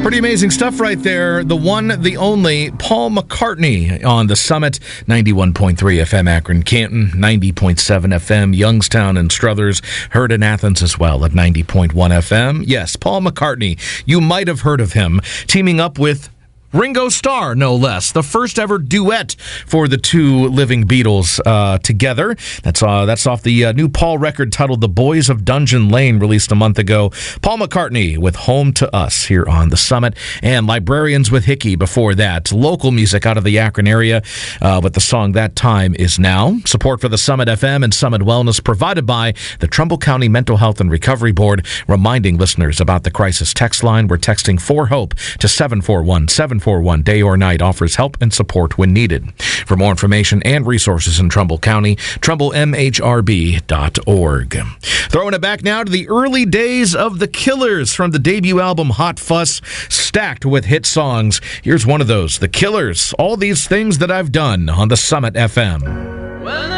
Pretty amazing stuff right there. The one, the only, Paul McCartney on the Summit, 91.3 FM Akron, Canton, 90.7 FM Youngstown and Struthers, heard in Athens as well at 90.1 FM. Yes, Paul McCartney. You might have heard of him teaming up with Ringo Starr, no less. The first ever duet for the two living Beatles together. That's off the new Paul record titled The Boys of Dungeon Lane, released a month ago. Paul McCartney with Home to Us here on the Summit, and Librarians with Hickey before that. Local music out of the Akron area with the song That Time Is Now. Support for the Summit FM and Summit Wellness provided by the Trumbull County Mental Health and Recovery Board, reminding listeners about the crisis text line. We're texting for HOPE to 741-741 day or night, offers help and support when needed. For more information and resources in Trumbull County, TrumbullMHRB.org. Throwing it back now to the early days of The Killers from the debut album Hot Fuss, stacked with hit songs. Here's one of those, The Killers, All These Things That I've Done on the Summit FM.